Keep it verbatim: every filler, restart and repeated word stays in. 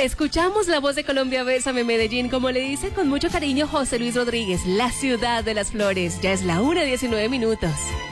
Escuchamos la voz de Colombia, Bésame Medellín, como le dice con mucho cariño José Luis Rodríguez, la ciudad de las flores. Ya es la una diecinueve minutos.